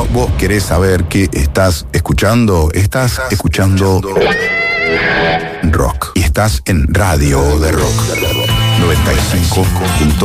vos querés saber qué estás escuchando. Estás escuchando rock. Y estás en Radio de Rock 95.1.